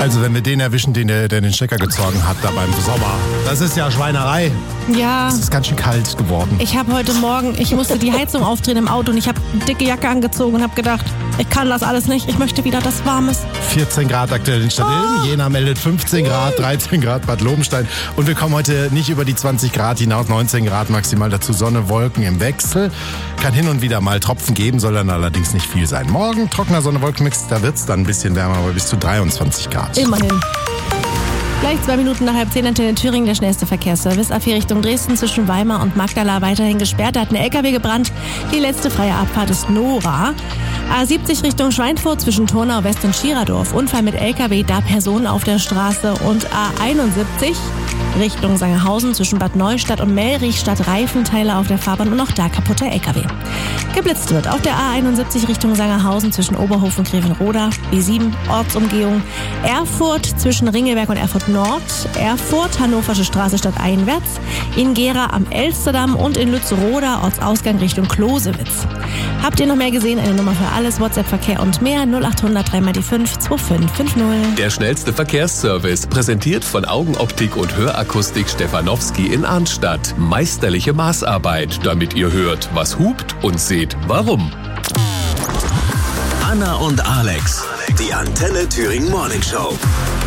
Also wenn wir den erwischen, der den Stecker gezogen hat da beim Sommer, das ist ja Schweinerei. Ja. Es ist ganz schön kalt geworden. Ich habe heute Morgen, ich musste die Heizung aufdrehen im Auto und ich habe eine dicke Jacke angezogen und habe gedacht, ich kann das alles nicht, ich möchte wieder das Warmes. 14 Grad aktuell in Stadtillen, Jena meldet 15 Grad, 13 Grad Bad Lobenstein und wir kommen heute nicht über die 20 Grad hinaus, 19 Grad maximal, dazu Sonne, Wolken im Wechsel. Kann hin und wieder mal Tropfen geben, soll dann allerdings nicht viel sein. Morgen trockener Sonne-Wolkenmix, da wird es dann ein bisschen wärmer, aber bis zu 23 Grad. Immerhin. Gleich 2 Minuten nach 9:30 Antenne Thüringen, der schnellste Verkehrsservice. A4 Richtung Dresden zwischen Weimar und Magdala weiterhin gesperrt. Da hat ein LKW gebrannt. Die letzte freie Abfahrt ist Nora. A70 Richtung Schweinfurt zwischen Turnau West und Schiradorf. Unfall mit LKW, da Personen auf der Straße. Und A71 Richtung Sangerhausen zwischen Bad Neustadt und Mellrich statt Reifenteile auf der Fahrbahn und auch da kaputter LKW. Geblitzt wird auf der A71 Richtung Sangerhausen zwischen Oberhof und Grevenroda. B7 Ortsumgehung. Erfurt zwischen Ringelberg und Erfurt Nord. Erfurt Hannoversche Straße statt Einwärts. In Gera am Elsterdamm und in Lützroda Ortsausgang Richtung Closewitz. Habt ihr noch mehr gesehen? Eine Nummer für alles, WhatsApp-Verkehr und mehr 0800 3x5 2550. Der schnellste Verkehrsservice, präsentiert von Augenoptik und Hörakustik Stefanowski in Arnstadt. Meisterliche Maßarbeit, damit ihr hört, was hupt und seht, warum. Anna und Alex, die Antenne Thüringen Morning Show.